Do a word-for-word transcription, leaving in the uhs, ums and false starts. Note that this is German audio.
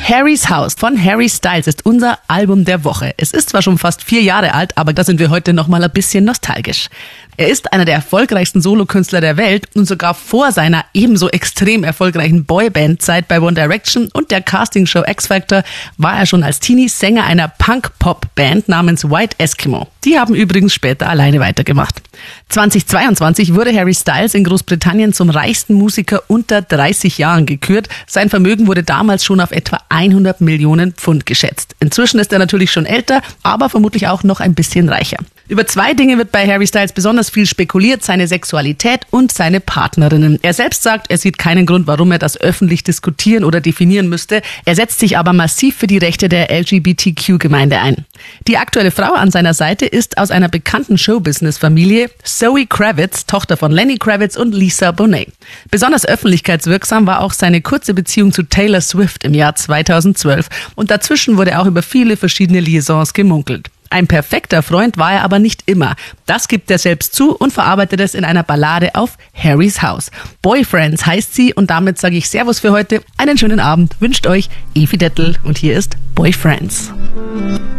Harry's House von Harry Styles ist unser Album der Woche. Es ist zwar schon fast vier Jahre alt, aber da sind wir heute noch mal ein bisschen nostalgisch. Er ist einer der erfolgreichsten Solokünstler der Welt und sogar vor seiner ebenso extrem erfolgreichen Boyband-Zeit bei One Direction und der Castingshow X Factor war er schon als Teenie Sänger einer Punk-Pop-Band namens White Eskimo. Die haben übrigens später alleine weitergemacht. zweitausendzweiundzwanzig wurde Harry Styles in Großbritannien zum reichsten Musiker unter dreißig Jahren gekürt. Sein Vermögen wurde damals schon auf etwa hundert Millionen Pfund geschätzt. Inzwischen ist er natürlich schon älter, aber vermutlich auch noch ein bisschen reicher. Über zwei Dinge wird bei Harry Styles besonders viel spekuliert, seine Sexualität und seine Partnerinnen. Er selbst sagt, er sieht keinen Grund, warum er das öffentlich diskutieren oder definieren müsste. Er setzt sich aber massiv für die Rechte der L G B T Q-Gemeinde ein. Die aktuelle Frau an seiner Seite ist aus einer bekannten Showbusiness-Familie, Zoe Kravitz, Tochter von Lenny Kravitz und Lisa Bonet. Besonders öffentlichkeitswirksam war auch seine kurze Beziehung zu Taylor Swift im Jahr zweitausendzwölf und dazwischen wurde auch über viele verschiedene Liaisons gemunkelt. Ein perfekter Freund war er aber nicht immer. Das gibt er selbst zu und verarbeitet es in einer Ballade auf Harry's House. Boyfriends heißt sie und damit sage ich Servus für heute. Einen schönen Abend wünscht euch Evi Dettel und hier ist Boyfriends.